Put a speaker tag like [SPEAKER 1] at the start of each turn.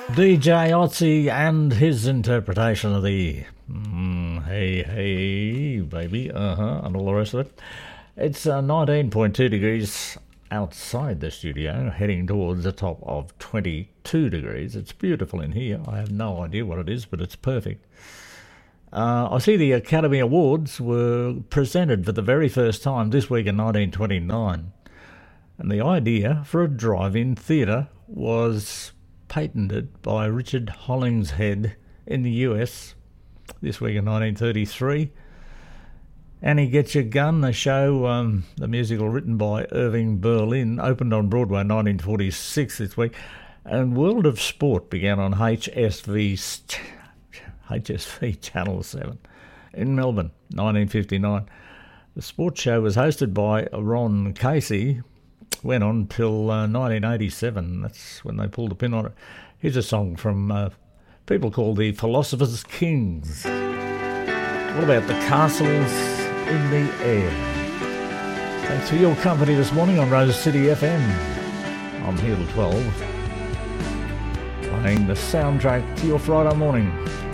[SPEAKER 1] DJ Otzi and his interpretation of the Hey Hey Baby, and all the rest of it. It's 19.2 degrees outside the studio, heading towards the top of 22 degrees. It's beautiful in here. I have no idea what it is, but it's perfect. I see the Academy Awards were presented for the very first time this week in 1929. And the idea for a drive-in theatre was patented by Richard Hollingshead in the US this week in 1933. Annie Get Your Gun, the show, the musical written by Irving Berlin, opened on Broadway in 1946 this week. And World of Sport began on HSV Channel 7 in Melbourne, 1959. The sports show was hosted by Ron Casey, went on till 1987. That's when they pulled the pin on it. Here's a song from people called the Philosopher's Kings. What about the castles in the air? Thanks for your company this morning on Rose City FM. I'm here till 12, playing the soundtrack to your Friday morning.